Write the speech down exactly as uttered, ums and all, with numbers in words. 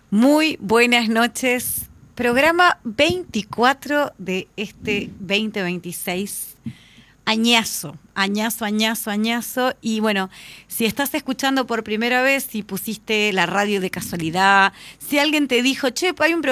Muy buenas noches. Programa veinticuatro de este veinte veintiséis. Añazo, añazo, añazo, añazo. Y bueno, si estás escuchando por primera vez, si pusiste la radio de casualidad, si alguien te dijo, che, hay un programa